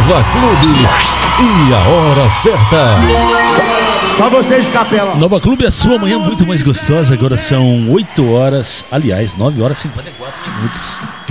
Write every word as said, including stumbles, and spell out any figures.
Nova Clube e a hora certa. Só vocês de capela. Nova Clube, a sua manhã muito mais gostosa. Agora são oito horas, aliás, nove horas e cinquenta e quatro minutos.